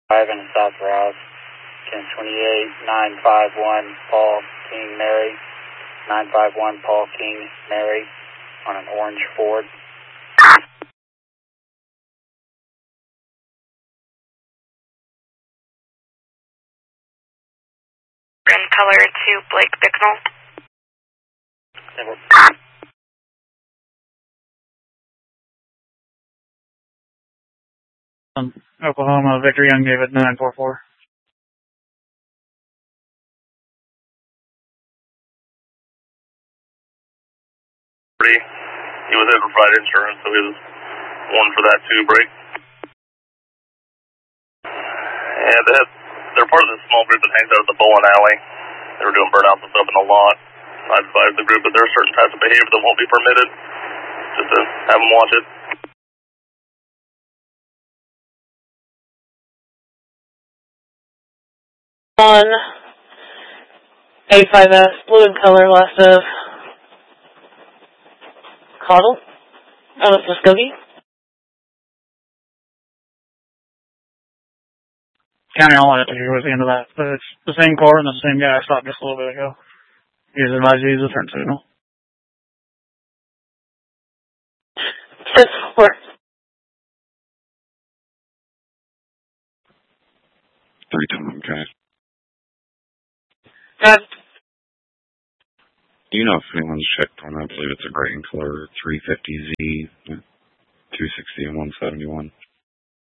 5 and South Rouse, 1028, 951 Paul King Mary, 951 Paul King Mary on an orange Ford. In color to Blake Bicknell. Oklahoma, Victor Young gave it 944. He was able to provide insurance, so he was one for that too, break. And they're part of this small group that hangs out at the bowling alley. They were doing burnouts and stuff in the lot. I advised the group that there are certain types of behavior that won't be permitted, just to have them watch it. On 85S, blue in color, last of Caudle, out of Muskogee. County, all I have to hear was the end of that. But it's the same car and the same guy I stopped just a little bit ago. He was advised to use the turn signal. 10-4. 3 okay. Got Do you know if anyone's checked on that? I believe it's a gray in color 350Z, 260 and 171.